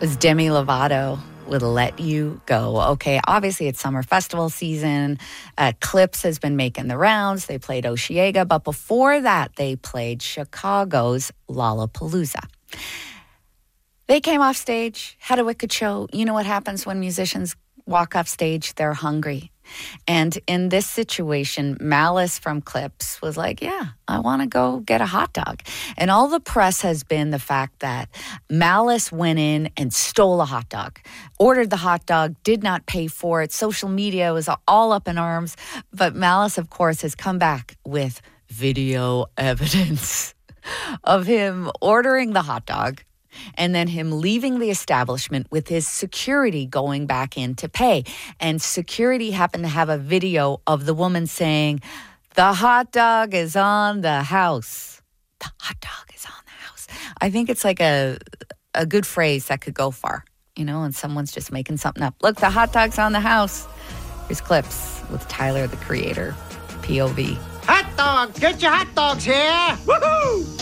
was Demi Lovato with Let You Go. Okay, obviously it's summer festival season. Clips has been making the rounds. They played Osheaga, but before that, they played Chicago's Lollapalooza. They came off stage, had a wicked show. You know what happens when musicians walk off stage? They're hungry. And in this situation, Malice from Clips was like, yeah, I want to go get a hot dog. And all the press has been the fact that Malice went in and stole a hot dog, ordered the hot dog, did not pay for it. Social media was all up in arms. But Malice, of course, has come back with video evidence of him ordering the hot dog and then him leaving the establishment with his security going back in to pay. And security happened to have a video of the woman saying, the hot dog is on the house. The hot dog is on the house. I think it's like a good phrase that could go far, you know, and someone's just making something up. Look, the hot dog's on the house. Here's Clips with Tyler, the Creator, POV. Hot dogs! Get your hot dogs here! Woohoo!